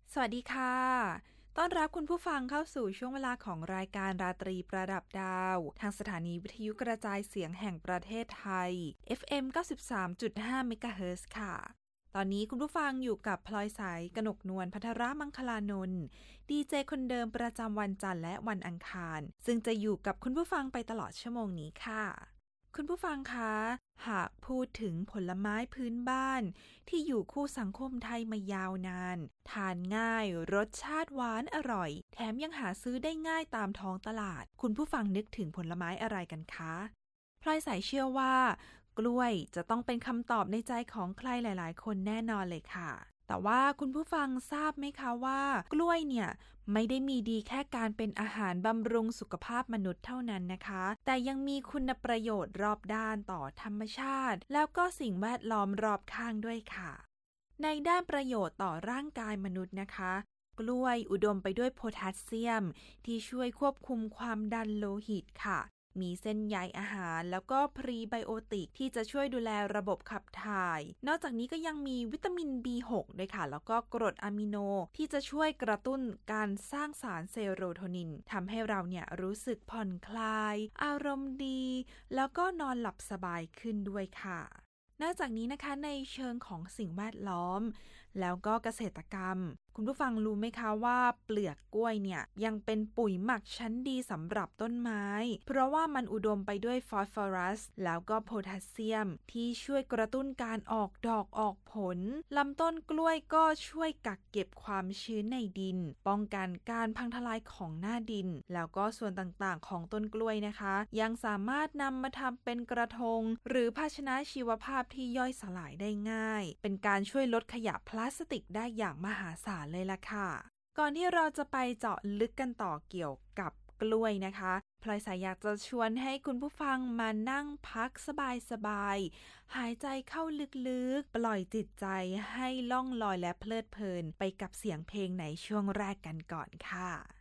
สวัสดีค่ะต้อนรับคุณผู้ฟังเข้าสู่ช่วงเวลาของรายการราตรีประดับดาวทางสถานีวิทยุกระจายเสียงแห่งประเทศไทย FM 93.5 เมกะเฮิรตซ์ค่ะตอนนี้คุณผู้ฟังอยู่กับพลอยสายกนกนวลภัทรมังคลานนท์ดีเจคนเดิมประจำวันจันทร์และวันอังคารซึ่งจะอยู่กับคุณผู้ฟังไปตลอดชั่วโมงนี้ค่ะคุณผู้ฟังคะหากพูดถึงผลไม้พื้นบ้านที่อยู่คู่สังคมไทยมายาวนานทานง่ายรสชาติหวานอร่อยแถมยังหาซื้อได้ง่ายตามท้องตลาดคุณผู้ฟังนึกถึงผลไม้อะไรกันคะพลอยสายเชื่อว่ากล้วยจะต้องเป็นคำตอบในใจของใครหลายๆคนแน่นอนเลยค่ะแต่ว่าคุณผู้ฟังทราบไหมคะว่ากล้วยเนี่ยไม่ได้มีดีแค่การเป็นอาหารบำรุงสุขภาพมนุษย์เท่านั้นนะคะแต่ยังมีคุณประโยชน์รอบด้านต่อธรรมชาติแล้วก็สิ่งแวดล้อมรอบข้างด้วยค่ะในด้านประโยชน์ต่อร่างกายมนุษย์นะคะกล้วยอุดมไปด้วยโพแทสเซียมที่ช่วยควบคุมความดันโลหิตค่ะมีเส้นใยอาหารแล้วก็พรีไบโอติกที่จะช่วยดูแลระบบขับถ่ายนอกจากนี้ก็ยังมีวิตามิน B6 ด้วยค่ะแล้วก็กรดอะมิโนที่จะช่วยกระตุ้นการสร้างสารเซโรโทนินทำให้เราเนี่ยรู้สึกผ่อนคลายอารมณ์ดีแล้วก็นอนหลับสบายขึ้นด้วยค่ะนอกจากนี้นะคะในเชิงของสิ่งแวดล้อมแล้วก็เกษตรกรรมคุณผู้ฟังรู้ไหมคะว่าเปลือกกล้วยเนี่ยยังเป็นปุ๋ยหมักชั้นดีสำหรับต้นไม้เพราะว่ามันอุดมไปด้วยฟอสฟอรัสแล้วก็โพแทสเซียมที่ช่วยกระตุ้นการออกดอกออกผลลำต้นกล้วยก็ช่วยกักเก็บความชื้นในดินป้องกันการพังทลายของหน้าดินแล้วก็ส่วนต่างๆของต้นกล้วยนะคะยังสามารถนำมาทำเป็นกระทงหรือภาชนะชีวภาพที่ย่อยสลายได้ง่ายเป็นการช่วยลดขยะพลาสติกได้อย่างมหาศาลเลยล่ะค่ะก่อนที่เราจะไปเจาะลึกกันต่อเกี่ยวกับกล้วยนะคะพลอยสายอยากจะชวนให้คุณผู้ฟังมานั่งพักสบายๆหายใจเข้าลึกๆปล่อยจิตใจให้ล่องลอยและเพลิดเพลินไปกับเสียงเพลงในช่วงแรกกันก่อนค่ะ